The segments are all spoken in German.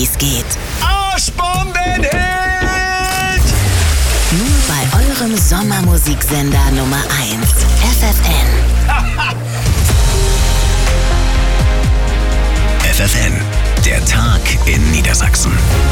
wie's geht. Arschbombenhit! Nur bei eurem Sommermusiksender Nummer 1, FFN. FFN, der Tag in Niedersachsen.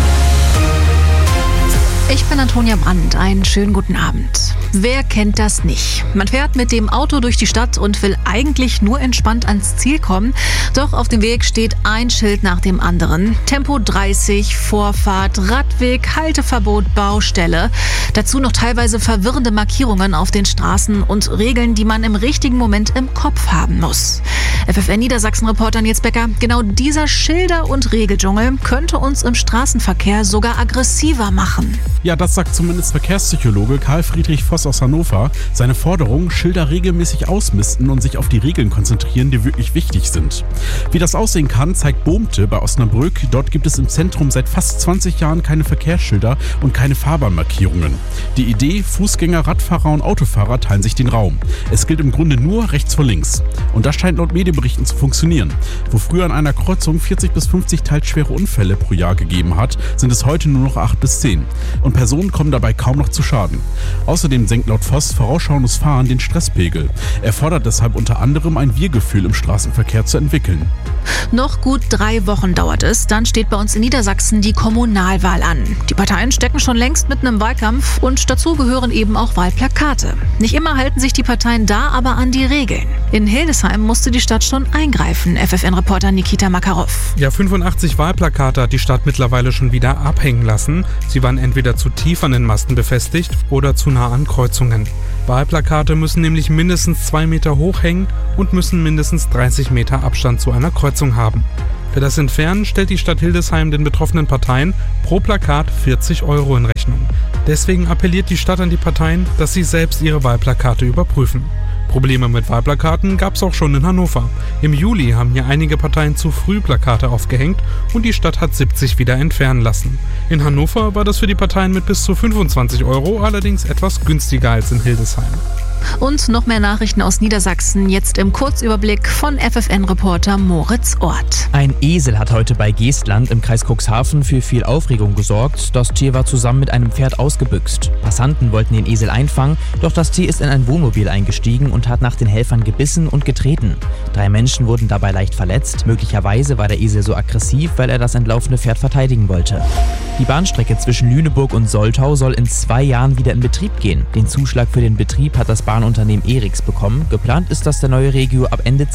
Ich bin Antonia Brandt. Einen schönen guten Abend. Wer kennt das nicht? Man fährt mit dem Auto durch die Stadt und will eigentlich nur entspannt ans Ziel kommen. Doch auf dem Weg steht ein Schild nach dem anderen. Tempo 30, Vorfahrt, Radweg, Halteverbot, Baustelle. Dazu noch teilweise verwirrende Markierungen auf den Straßen und Regeln, die man im richtigen Moment im Kopf haben muss. FFN Niedersachsen-Reporter Nils Becker, genau dieser Schilder- und Regeldschungel könnte uns im Straßenverkehr sogar aggressiver machen. Ja, das sagt zumindest Verkehrspsychologe Karl Friedrich Voss aus Hannover. Seine Forderung, Schilder regelmäßig ausmisten und sich auf die Regeln konzentrieren, die wirklich wichtig sind. Wie das aussehen kann, zeigt Bohmte bei Osnabrück. Dort gibt es im Zentrum seit fast 20 Jahren keine Verkehrsschilder und keine Fahrbahnmarkierungen. Die Idee, Fußgänger, Radfahrer und Autofahrer teilen sich den Raum. Es gilt im Grunde nur rechts vor links. Und das scheint laut Medienberichten zu funktionieren. Wo früher an einer Kreuzung 40 bis 50 teils schwere Unfälle pro Jahr gegeben hat, sind es heute nur noch 8 bis 10. Und Personen kommen dabei kaum noch zu Schaden. Außerdem senkt laut Voss vorausschauendes Fahren den Stresspegel. Er fordert deshalb unter anderem ein Wir-Gefühl im Straßenverkehr zu entwickeln. Noch gut 3 Wochen dauert es, dann steht bei uns in Niedersachsen die Kommunalwahl an. Die Parteien stecken schon längst mitten im Wahlkampf und dazu gehören eben auch Wahlplakate. Nicht immer halten sich die Parteien da aber an die Regeln. In Hildesheim musste die Stadt schon eingreifen, FFN-Reporter Nikita Makarov. Ja, 85 Wahlplakate hat die Stadt mittlerweile schon wieder abhängen lassen. Sie waren entweder zu tief an den Masten befestigt oder zu nah an Kreuzungen. Wahlplakate müssen nämlich mindestens 2 Meter hoch hängen und müssen mindestens 30 Meter Abstand zu einer Kreuzung haben. Für das Entfernen stellt die Stadt Hildesheim den betroffenen Parteien pro Plakat 40 € in Rechnung. Deswegen appelliert die Stadt an die Parteien, dass sie selbst ihre Wahlplakate überprüfen. Probleme mit Wahlplakaten gab es auch schon in Hannover. Im Juli haben hier einige Parteien zu früh Plakate aufgehängt und die Stadt hat 70 wieder entfernen lassen. In Hannover war das für die Parteien mit bis zu 25 € allerdings etwas günstiger als in Hildesheim. Und noch mehr Nachrichten aus Niedersachsen, jetzt im Kurzüberblick von FFN-Reporter Moritz Ort. Ein Esel hat heute bei Geestland im Kreis Cuxhaven für viel Aufregung gesorgt. Das Tier war zusammen mit einem Pferd ausgebüxt. Passanten wollten den Esel einfangen, doch das Tier ist in ein Wohnmobil eingestiegen und hat nach den Helfern gebissen und getreten. 3 Menschen wurden dabei leicht verletzt. Möglicherweise war der Esel so aggressiv, weil er das entlaufene Pferd verteidigen wollte. Die Bahnstrecke zwischen Lüneburg und Soltau soll in 2 Jahren wieder in Betrieb gehen. Den Zuschlag für den Betrieb hat das Bahnunternehmen ERIX bekommen. Geplant ist, dass der neue Regio ab Ende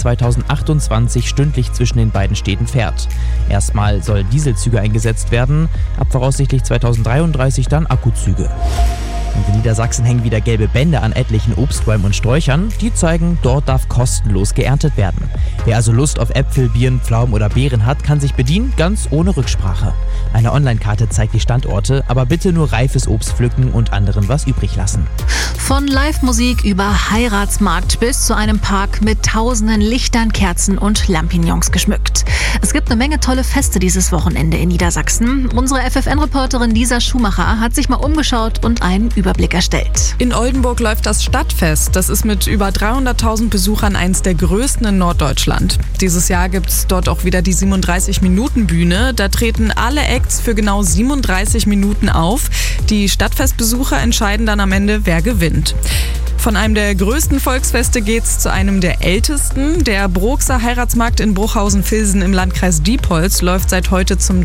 2028 stündlich zwischen den beiden Städten fährt. Erstmal soll Dieselzüge eingesetzt werden, ab voraussichtlich 2033 dann Akkuzüge. Und in Niedersachsen hängen wieder gelbe Bänder an etlichen Obstbäumen und Sträuchern. Die zeigen, dort darf kostenlos geerntet werden. Wer also Lust auf Äpfel, Birnen, Pflaumen oder Beeren hat, kann sich bedienen, ganz ohne Rücksprache. Eine Online-Karte zeigt die Standorte, aber bitte nur reifes Obst pflücken und anderen was übrig lassen. Von Live-Musik über Heiratsmarkt bis zu einem Park mit tausenden Lichtern, Kerzen und Lampignons geschmückt. Es gibt eine Menge tolle Feste dieses Wochenende in Niedersachsen. Unsere FFN-Reporterin Lisa Schumacher hat sich mal umgeschaut und einen Überblick erstellt. In Oldenburg läuft das Stadtfest. Das ist mit über 300.000 Besuchern eins der größten in Norddeutschland. Dieses Jahr gibt es dort auch wieder die 37-Minuten-Bühne. Da treten alle Acts für genau 37 Minuten auf. Die Stadtfestbesucher entscheiden dann am Ende, wer gewinnt. Von einem der größten Volksfeste geht's zu einem der ältesten. Der Broxer Heiratsmarkt in Bruchhausen-Vilsen im Landkreis Diepholz läuft seit heute zum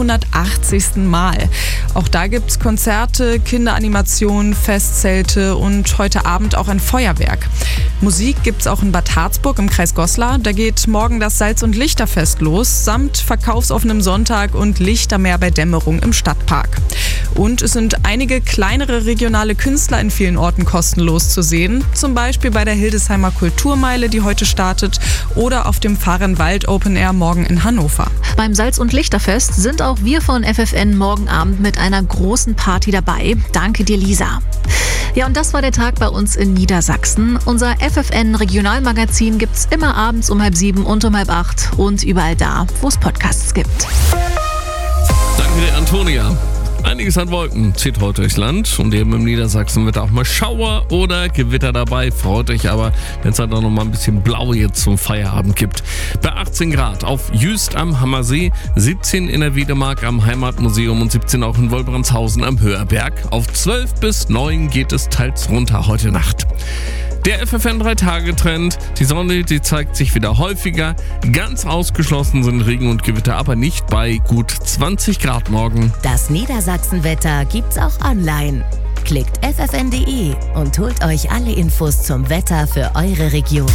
380. Mal. Auch da gibt's Konzerte, Kinderanimationen, Festzelte und heute Abend auch ein Feuerwerk. Musik gibt's auch in Bad Harzburg im Kreis Goslar. Da geht morgen das Salz- und Lichterfest los, samt verkaufsoffenem Sonntag und Lichtermeer bei Dämmerung im Stadtpark. Und es sind einige kleinere regionale Künstler in vielen Orten kostenlos zu sehen. Zum Beispiel bei der Hildesheimer Kulturmeile, die heute startet, oder auf dem Fahrenwald Open Air morgen in Hannover. Beim Salz- und Lichterfest sind auch wir von FFN morgen Abend mit einer großen Party dabei. Danke dir, Lisa. Ja, und das war der Tag bei uns in Niedersachsen. Unser FFN-Regionalmagazin gibt's immer abends um 6:30 und um 7:30 und überall da, wo es Podcasts gibt. Danke dir, Antonia. Einiges an Wolken zieht heute durchs Land und eben im Niedersachsen wird auch mal Schauer oder Gewitter dabei. Freut euch aber, wenn es halt auch noch mal ein bisschen blau jetzt zum Feierabend gibt. Bei 18 Grad auf Jüst am Hammersee, 17 in der Wiedemark am Heimatmuseum und 17 auch in Wolbranshausen am Höherberg. Auf 12 bis 9 geht es teils runter heute Nacht. Der FFN 3-Tage-Trend, die Sonne, die zeigt sich wieder häufiger. Ganz ausgeschlossen sind Regen und Gewitter, aber nicht bei gut 20 Grad morgen. Das Niedersachsenwetter gibt's auch online. Klickt ffn.de und holt euch alle Infos zum Wetter für eure Region.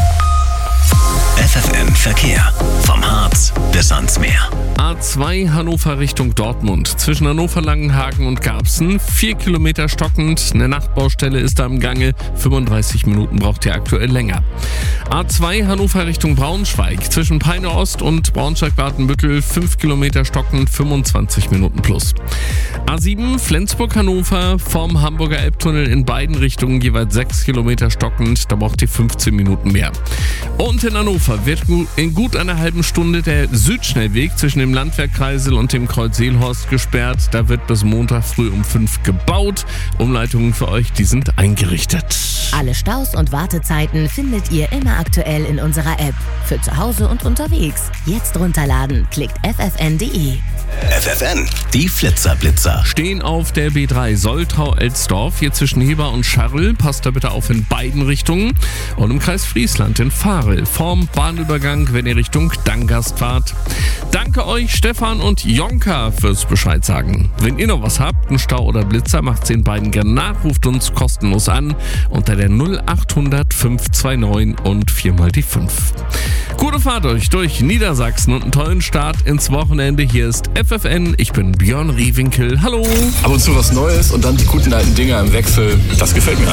FFN Verkehr. Vom Harz bis ans Meer. A2 Hannover Richtung Dortmund. Zwischen Hannover, Langenhagen und Garbsen. 4 Kilometer stockend. Eine Nachtbaustelle ist da im Gange. 35 Minuten braucht ihr aktuell länger. A2 Hannover Richtung Braunschweig. Zwischen Peine Ost und Braunschweig-Watenbüttel. 5 Kilometer stockend. 25 Minuten plus. A7 Flensburg-Hannover. Vorm Hamburger Elbtunnel in beiden Richtungen jeweils 6 Kilometer stockend. Da braucht ihr 15 Minuten mehr. Und in Hannover wird in gut einer halben Stunde der Südschnellweg zwischen dem Landwehrkreisel und dem Kreuz Seelhorst gesperrt. Da wird bis Montag früh um 5 gebaut. Umleitungen für euch, die sind eingerichtet. Alle Staus und Wartezeiten findet ihr immer aktuell in unserer App. Für zu Hause und unterwegs. Jetzt runterladen. Klickt ffn.de. FFN, die Flitzer-Blitzer. Stehen auf der B3 Soltau-Elsdorf, hier zwischen Heber und Scharl. Passt da bitte auf in beiden Richtungen. Und im Kreis Friesland in Varel vorm Bahnübergang, wenn ihr Richtung Dangast fahrt. Danke euch, Stefan und Jonka, fürs Bescheid sagen. Wenn ihr noch was habt, einen Stau oder Blitzer, macht's den beiden gerne nach, ruft uns kostenlos an unter der 0800 529 und 4 mal die 5. Gute Fahrt euch durch Niedersachsen und einen tollen Start ins Wochenende. Hier ist FFN, ich bin Björn Riewinkel. Hallo! Ab und zu was Neues und dann die guten alten Dinger im Wechsel, das gefällt mir.